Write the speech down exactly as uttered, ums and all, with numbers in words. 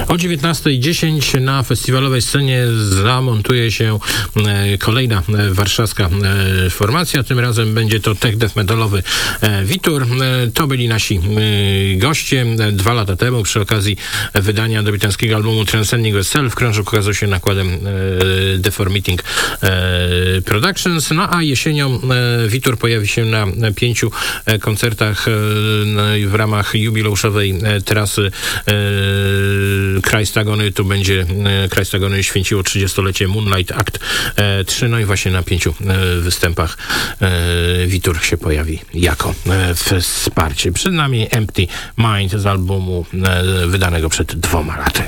O dziewiętnasta dziesięć na festiwalowej scenie zamontuje się kolejna warszawska formacja. Tym razem będzie to tech death metalowy Witur. To byli nasi goście dwa lata temu przy okazji wydania debiutanckiego albumu Transcending Yourself. Krążek ukazał się nakładem Deformating Productions. No a jesienią Witur pojawi się na pięciu koncertach w ramach jubileuszowej trasy Christ Agony. Tu będzie Christ Agony święciło trzydziestolecie Moonlight Act trzy. No i właśnie na pięciu występach Witur się pojawi jako wsparcie. Przed nami Empty Mind z albumu wydanego przed dwoma laty.